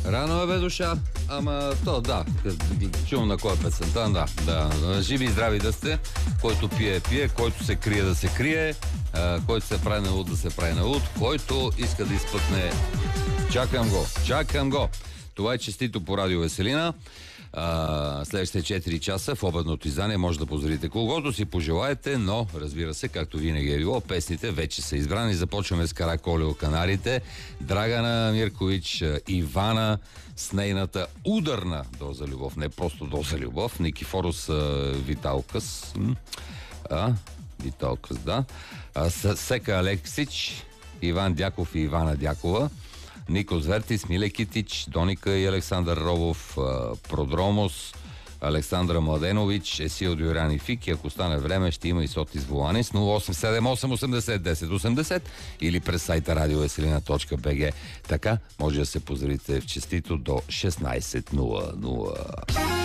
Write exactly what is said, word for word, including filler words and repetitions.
Рано е бе душа, ама то да, чувам на кой е песента, да, да. Живи и здрави да сте, който пие, пие, който се крие да се крие, а, който се прави на луд да се прави на луд, който иска да изпъкне. Чакам го, чакам го. Това е честито по Радио Веселина. Uh, следващите четири часа в обедното издание може да поздравите когото си пожелаете, но разбира се, както винаги е било, песните вече са избрани. Започваме с Караколио Канарите, Драгана Миркович, Ивана с нейната ударна доза любов, не просто доза любов, Никифорос Виталкас, а, Виталкас, да, а, Сека Алексич, Иван Дяков и Ивана Дякова, Нико Звертис, Миле Китич, Доника и Александър Ровов, Продромос, Александра Младенович, Есил Дюрян и Фик. И ако стане време, ще има и Сотис Воланис. нула осем седем осем осемдесет десет осемдесет или през сайта радиовеселина точка би джи. Така може да се поздравите в честито до шестнайсет нула нула.